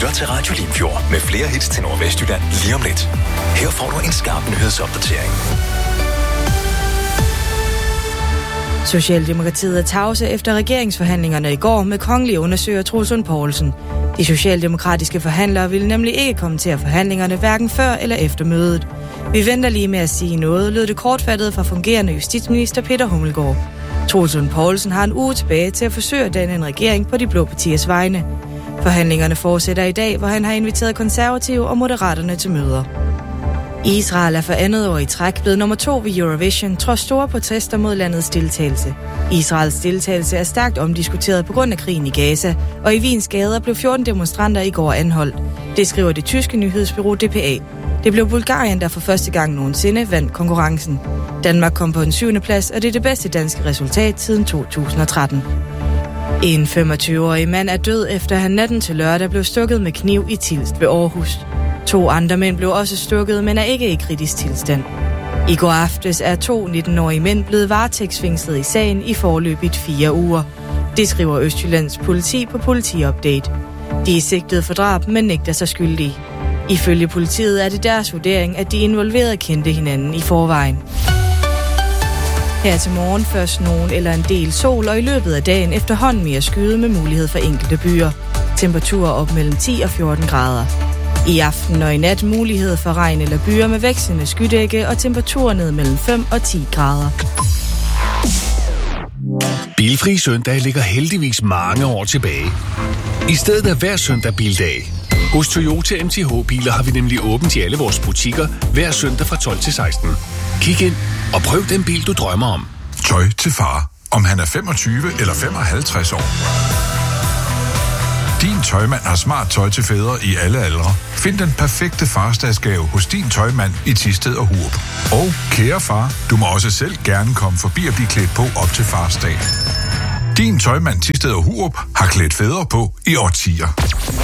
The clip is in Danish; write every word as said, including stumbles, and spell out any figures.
lytter til Radio Limfjord med flere hits til Nordvestjylland lige om lidt. Her får du en skarp nyhedsopdatering. Socialdemokratiet er tavse efter regeringsforhandlingerne i går med kongelige undersøger Troels Lund Poulsen. De socialdemokratiske forhandlere ville nemlig ikke kommentere forhandlingerne hverken før eller efter mødet. Vi venter lige med at sige noget, lød det kortfattet fra fungerende justitsminister Peter Hummelgaard. Troels Lund Poulsen har en uge tilbage til at forsøge at danne en regering på de blå partiers vegne. Forhandlingerne fortsætter i dag, hvor han har inviteret konservative og moderaterne til møder. Israel er for andet år i træk blevet nummer to ved Eurovision, trods store protester mod landets deltagelse. Israels deltagelse er stærkt omdiskuteret på grund af krigen i Gaza, og i Wiens gader blev fjorten demonstranter i går anholdt. Det skriver det tyske nyhedsbureau D P A. Det blev Bulgarien, der for første gang nogensinde vandt konkurrencen. Danmark kom på en syvende plads, og det er det bedste danske resultat siden to tusind og tretten. En femogtyve-årig mand er død, efter han natten til lørdag blev stukket med kniv i Tilst ved Aarhus. To andre mænd blev også stukket, men er ikke i kritisk tilstand. I går aftes er to nitten-årige mænd blevet varetægtsfængslet i sagen i forløbigt fire uger. Det skriver Østjyllands politi på Politiupdate. De er sigtet for drab, men nægter sig skyldige. Ifølge politiet er det deres vurdering, at de involverede kendte hinanden i forvejen. Her til morgen først nogen eller en del sol, og i løbet af dagen efterhånden mere skyde med mulighed for enkelte byer. Temperaturer op mellem ti og fjorten grader. I aften og i nat mulighed for regn eller byer med vekslende skydække og temperaturer ned mellem fem og ti grader. Bilfri søndag ligger heldigvis mange år tilbage. I stedet er hver søndag bildag. Hos Toyota M T H-biler har vi nemlig åbent i alle vores butikker hver søndag fra tolv til seksten. Kig ind og prøv den bil, du drømmer om. Tøj til far, om han er femogtyve eller femoghalvtreds år. Din tøjmand har smart tøj til fædre i alle aldre. Find den perfekte farsdagsgave hos din tøjmand i Thisted og Hurup. Og kære far, du må også selv gerne komme forbi og blive klædt på op til farsdag. Din tøjmand Thisted og Hurup har klædt fædre på i årtier.